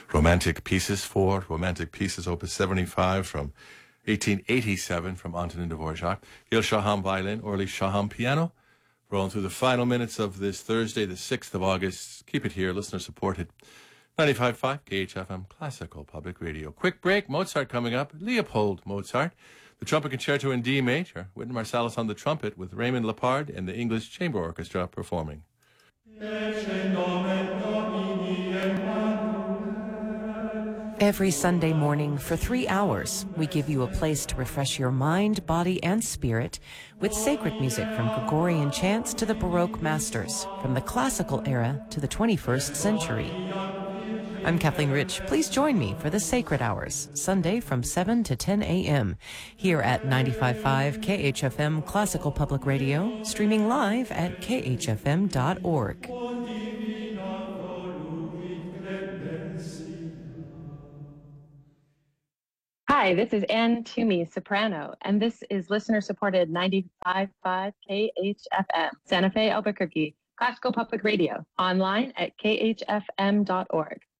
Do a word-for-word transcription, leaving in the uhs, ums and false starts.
Romantic Pieces for Romantic Pieces, Opus seventy-five from eighteen eighty-seven from Antonin Dvorak. Gil Shaham violin, Orly Shaham piano. Rolling through the final minutes of this Thursday, the sixth of August. Keep it here, listener supported. ninety-five point five K H F M, Classical Public Radio. Quick break, Mozart coming up. Leopold Mozart. The Trumpet Concerto in D major. Wynton Marsalis on the trumpet with Raymond Lepard and the English Chamber Orchestra performing. Every Sunday morning for three hours, we give you a place to refresh your mind, body, and spirit with sacred music from Gregorian chants to the Baroque masters, from the classical era to the twenty-first century. I'm Kathleen Rich. Please join me for the Sacred Hours, Sunday from seven to ten a.m. here at ninety-five point five K H F M Classical Public Radio, streaming live at k h f m dot org. Hi, this is Ann Toomey, soprano, and this is listener-supported ninety-five point five K H F M, Santa Fe, Albuquerque, Classical Public Radio, online at k h f m dot org.